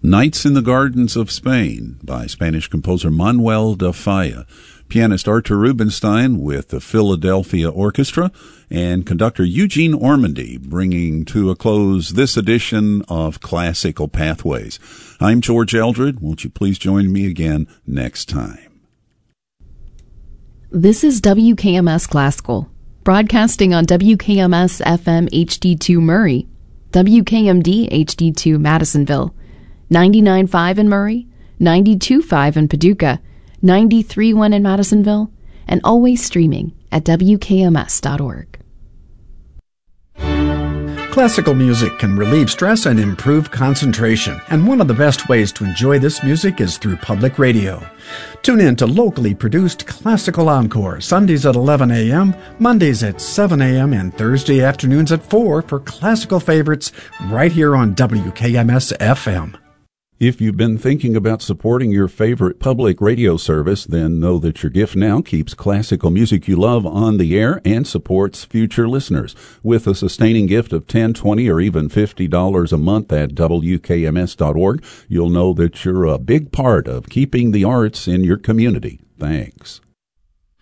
Nights in the Gardens of Spain by Spanish composer Manuel de Falla, pianist Artur Rubinstein with the Philadelphia Orchestra, and conductor Eugene Ormandy bringing to a close this edition of Classical Pathways. I'm George Eldred. Won't you please join me again next time? This is WKMS Classical, broadcasting on WKMS FM HD2 Murray, WKMD HD2 Madisonville, 99.5 in Murray, 92.5 in Paducah, 93.1 in Madisonville, and always streaming at WKMS.org. Classical music can relieve stress and improve concentration, and one of the best ways to enjoy this music is through public radio. Tune in to locally produced Classical Encore, Sundays at 11 a.m., Mondays at 7 a.m., and Thursday afternoons at 4 for classical favorites right here on WKMS FM. If you've been thinking about supporting your favorite public radio service, then know that your gift now keeps classical music you love on the air and supports future listeners. With a sustaining gift of $10, $20, or even $50 a month at WKMS.org, you'll know that you're a big part of keeping the arts in your community. Thanks.